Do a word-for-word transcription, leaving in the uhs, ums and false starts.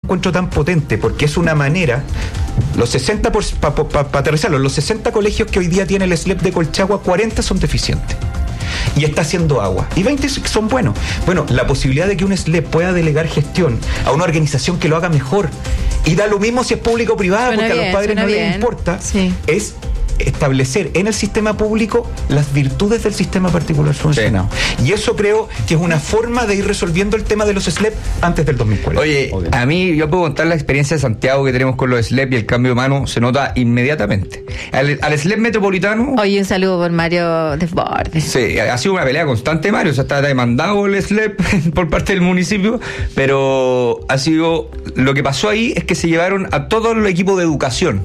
encuentro tan potente, porque es una manera, los sesenta, para pa, pa, pa aterrizarlo, los sesenta colegios que hoy día tiene el S L E P de Colchagua, cuarenta son deficientes. Y está haciendo agua. Y veinte son buenos. Bueno, la posibilidad de que un S L E P pueda delegar gestión a una organización que lo haga mejor, y da lo mismo si es público o privada, suena porque bien, a los padres no bien. les importa, sí. es establecer en el sistema público las virtudes del sistema particular subvencionado. Sí. Y eso creo que es una forma de ir resolviendo el tema de los S L E P antes del dos mil cuarenta. Oye, okay. a mí yo puedo contar la experiencia de Santiago que tenemos con los S L E P, y el cambio humano se nota inmediatamente. Al, al S L E P metropolitano... Oye, un saludo por Mario Desbordes. Sí, ha sido una pelea constante, Mario. O sea, está demandado el S L E P por parte del municipio, pero ha sido... Lo que pasó ahí es que se llevaron a todo el equipo de educación